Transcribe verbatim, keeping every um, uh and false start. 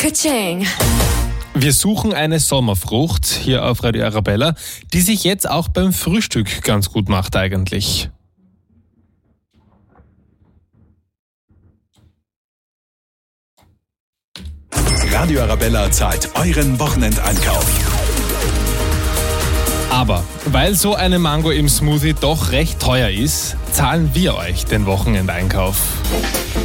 Ka-ching. Wir suchen eine Sommerfrucht hier auf Radio Arabella, die sich jetzt auch beim Frühstück ganz gut macht eigentlich. Radio Arabella zahlt euren Wochenendeinkauf. Aber weil so eine Mango im Smoothie doch recht teuer ist, zahlen wir euch den Wochenendeinkauf.